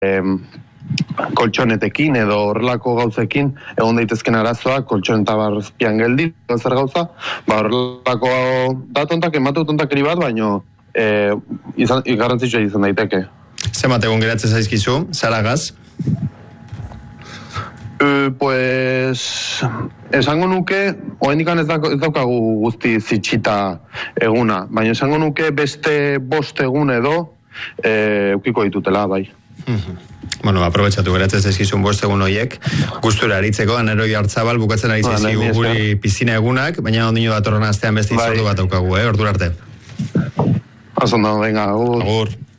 koltsonetekin edo horrelako gauzekin egon daitezken arazoak koltsoneta barzpian geldi zer gauza, horrelako da tontakeri bat, baino garrantzitsua izan daiteke. Zenbat egun geratzen zaizkizu, Zaragaz? Pues esango nuke, oraindik ez daukagu guzti zitxita eguna, baina esango nuke beste 5 egun edo eukiko ditutela, bai. Bueno, aprobetxatu geratzen zaizkizun 5 egun horiek, gustura aritzeko, Neroi Artzabal, bukatzen ari zaizkigu guri pizina egunak, baina ondino datorren astean beste izordu bat daukagu, ordura arte. Oso ondo, venga, agur.